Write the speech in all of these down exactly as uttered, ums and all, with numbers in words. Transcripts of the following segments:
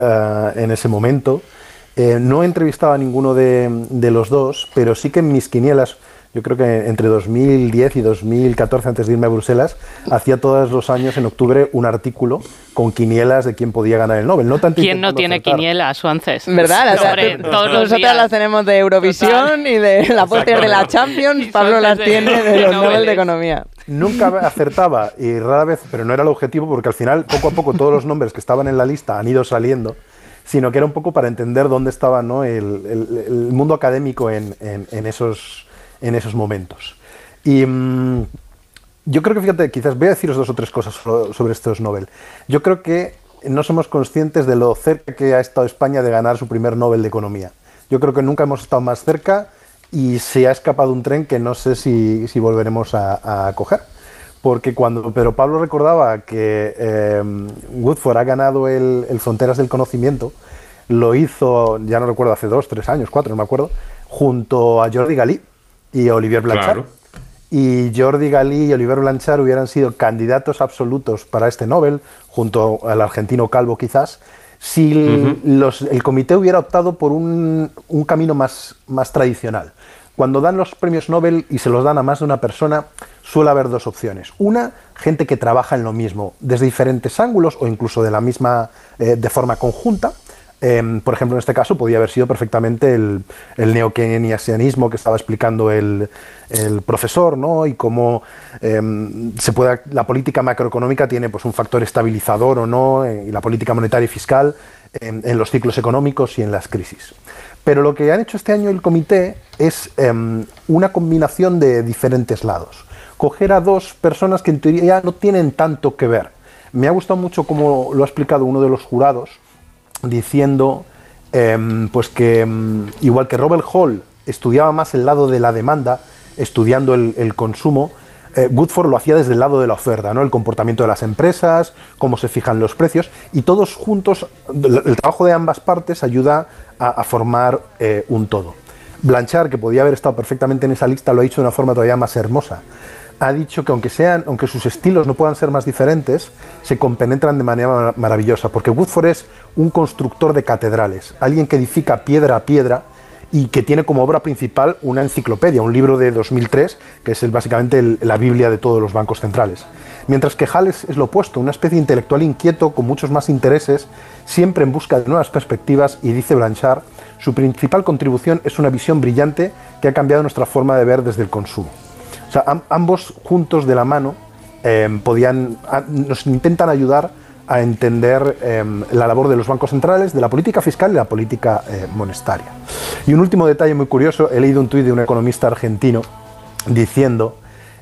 uh, en ese momento. Eh, no he entrevistado a ninguno de, de los dos, pero sí que en mis quinielas, yo creo que entre dos mil diez y dos mil catorce, antes de irme a Bruselas, hacía todos los años en octubre un artículo con quinielas de quién podía ganar el Nobel. No tanto ¿Quién no tiene acertar. quinielas, Suances? ¿Verdad? No, hombre, todos los nosotras días. las tenemos de Eurovisión Total. y de la póster de la Champions. Pablo las de- tiene de de los Nobel Nobeles. de Economía. Nunca acertaba y rara vez, pero no era el objetivo porque al final, poco a poco, todos los nombres que estaban en la lista han ido saliendo, sino que era un poco para entender dónde estaba, ¿no?, el, el, el mundo académico en, en, en, esos, en esos momentos. Y mmm, yo creo que, fíjate, quizás voy a deciros dos o tres cosas sobre estos Nobel. Yo creo que no somos conscientes de lo cerca que ha estado España de ganar su primer Nobel de Economía. Yo creo que nunca hemos estado más cerca y se ha escapado un tren que no sé si, si volveremos a, a coger. Porque cuando Pedro Pablo recordaba que eh, Woodford ha ganado el, el Fronteras del Conocimiento, lo hizo, ya no recuerdo, hace dos, tres años, cuatro, no me acuerdo, junto a Jordi Galí y Olivier Blanchard. Claro. Y Jordi Galí y Olivier Blanchard hubieran sido candidatos absolutos para este Nobel, junto al argentino Calvo quizás, si uh-huh. los, el comité hubiera optado por un, un camino más, más tradicional. Cuando dan los premios Nobel y se los dan a más de una persona, suele haber dos opciones. Una, gente que trabaja en lo mismo desde diferentes ángulos o incluso de la misma, eh, de forma conjunta. Eh, por ejemplo, en este caso podía haber sido perfectamente el, el neokeynesianismo que estaba explicando el, el profesor, ¿no? Y cómo eh, se puede, la política macroeconómica tiene pues, un factor estabilizador o no, eh, y la política monetaria y fiscal en, en los ciclos económicos y en las crisis. Pero lo que han hecho este año el comité es eh, una combinación de diferentes lados. Coger a dos personas que en teoría no tienen tanto que ver. Me ha gustado mucho cómo lo ha explicado uno de los jurados, diciendo eh, pues que, eh, igual que Robert Hall estudiaba más el lado de la demanda, estudiando el, el consumo, eh, Woodford lo hacía desde el lado de la oferta, ¿no? El comportamiento de las empresas, cómo se fijan los precios, y todos juntos, el, el trabajo de ambas partes ayuda a, a formar eh, un todo. Blanchard, que podía haber estado perfectamente en esa lista, lo ha dicho de una forma todavía más hermosa. Ha dicho que aunque sean, aunque sus estilos no puedan ser más diferentes, se compenetran de manera maravillosa, porque Woodford es un constructor de catedrales, alguien que edifica piedra a piedra y que tiene como obra principal una enciclopedia, un libro de dos mil tres, que es el, básicamente el, la Biblia de todos los bancos centrales. Mientras que Hall es, es lo opuesto, una especie de intelectual inquieto con muchos más intereses, siempre en busca de nuevas perspectivas, y dice Blanchard, su principal contribución es una visión brillante que ha cambiado nuestra forma de ver desde el consumo. O sea, am, ambos juntos de la mano eh, podían, a, nos intentan ayudar a entender eh, la labor de los bancos centrales, de la política fiscal y la política eh, monetaria. Y un último detalle muy curioso, he leído un tuit de un economista argentino diciendo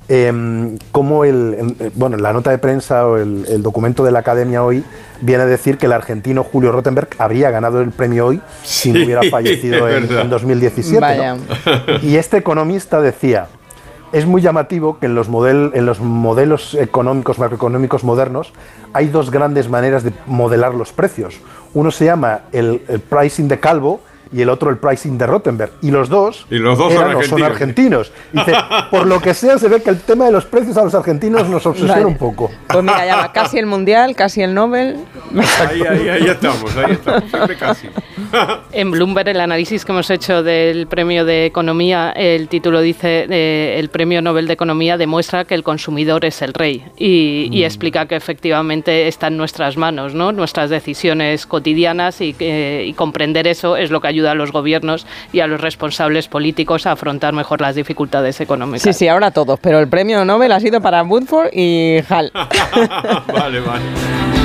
eh, cómo el, eh, bueno, la nota de prensa o el, el documento de la Academia hoy viene a decir que el argentino Julio Rottenberg habría ganado el premio hoy si no hubiera fallecido en, en dos mil diecisiete. ¿No? Y este economista decía: es muy llamativo que en los, model, en los modelos económicos, macroeconómicos modernos, hay dos grandes maneras de modelar los precios. Uno se llama el, el pricing de Calvo y el otro el pricing de Rottenberg. Y los dos, y los dos eran, son, son argentinos. Dice, por lo que sea, se ve que el tema de los precios a los argentinos nos obsesiona vale. un poco. Pues mira, ya va, casi el Mundial, casi el Nobel. Ahí, ahí, ahí estamos, ahí estamos, siempre casi. En Bloomberg, el análisis que hemos hecho del premio de Economía, el título dice, eh, el premio Nobel de Economía demuestra que el consumidor es el rey, y, mm. y explica que efectivamente está en nuestras manos, ¿no? Nuestras decisiones cotidianas, y, eh, y comprender eso es lo que ayuda a los gobiernos y a los responsables políticos a afrontar mejor las dificultades económicas. Sí, sí, ahora todos, pero el premio Nobel ha sido para Woodford y Hall. Vale, vale.